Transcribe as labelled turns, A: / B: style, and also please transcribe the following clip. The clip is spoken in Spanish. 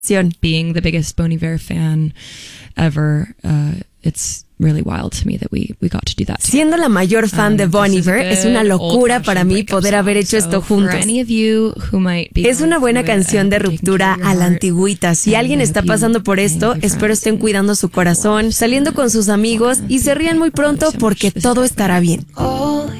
A: Being the biggest Bon Iver fan ever, it's really wild to me that we got to do that together.
B: Siendo la mayor fan de Bon Iver, es una locura para mí poder haber hecho esto juntos. Es una buena canción de ruptura a la antigüita. Si alguien está pasando por esto, espero estén cuidando su corazón, saliendo con sus amigos y se rían muy pronto porque todo estará bien.